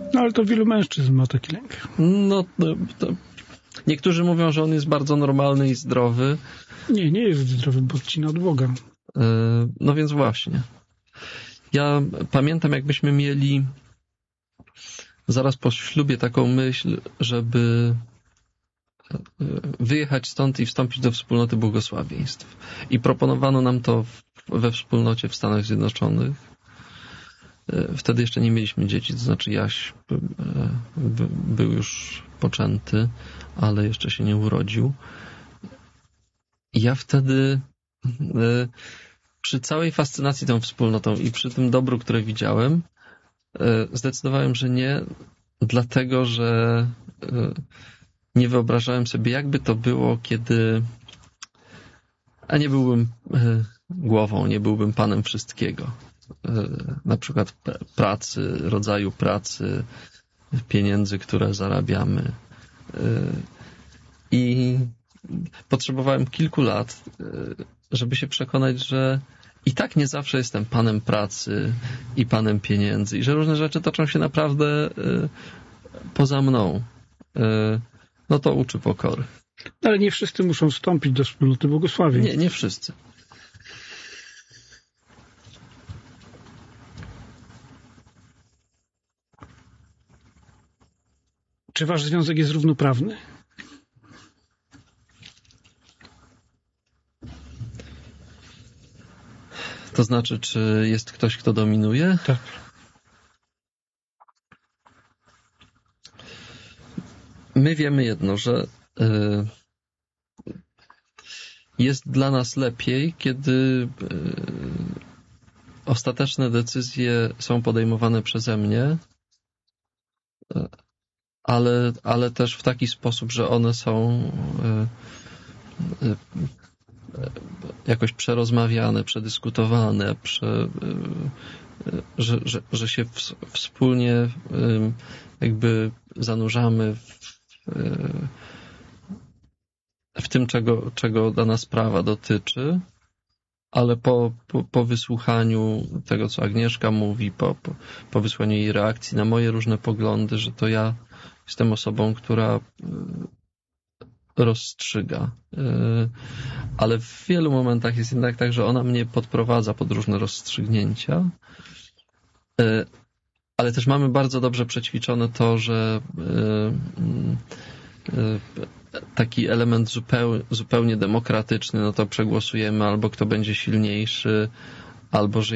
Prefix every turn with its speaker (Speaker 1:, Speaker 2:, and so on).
Speaker 1: No ale to wielu mężczyzn ma taki lęk.
Speaker 2: No, niektórzy mówią, że on jest bardzo normalny i zdrowy.
Speaker 1: Nie jest zdrowy, bo odcina od Boga.
Speaker 2: No więc właśnie. Ja pamiętam, jakbyśmy mieli zaraz po ślubie taką myśl, żeby wyjechać stąd i wstąpić do wspólnoty błogosławieństw. I proponowano nam to we wspólnocie w Stanach Zjednoczonych. Wtedy jeszcze nie mieliśmy dzieci, to znaczy Jaś był już poczęty, ale jeszcze się nie urodził. I ja wtedy przy całej fascynacji tą wspólnotą i przy tym dobru, które widziałem, zdecydowałem, że nie, dlatego że nie wyobrażałem sobie, jakby to było, kiedy nie byłbym głową, nie byłbym panem wszystkiego. Na przykład pracy, rodzaju pracy, pieniędzy, które zarabiamy. I potrzebowałem kilku lat, żeby się przekonać, że i tak nie zawsze jestem panem pracy i panem pieniędzy i że różne rzeczy toczą się naprawdę poza mną. No to uczy pokory.
Speaker 1: Ale nie wszyscy muszą wstąpić do wspólnoty błogosławieństw.
Speaker 2: Nie wszyscy.
Speaker 1: Czy wasz związek jest równoprawny?
Speaker 2: To znaczy, czy jest ktoś, kto dominuje?
Speaker 1: Tak.
Speaker 2: My wiemy jedno, że jest dla nas lepiej, kiedy ostateczne decyzje są podejmowane przeze mnie, ale też w taki sposób, że one są jakoś przerozmawiane, przedyskutowane, że się wspólnie jakby zanurzamy w tym, czego dana sprawa dotyczy, ale po wysłuchaniu tego, co Agnieszka mówi, po wysłuchaniu jej reakcji na moje różne poglądy, że to ja jestem osobą, która rozstrzyga. Ale w wielu momentach jest jednak tak, że ona mnie podprowadza pod różne rozstrzygnięcia. Ale też mamy bardzo dobrze przećwiczone to, że taki element zupełnie demokratyczny, no to przegłosujemy albo kto będzie silniejszy, albo że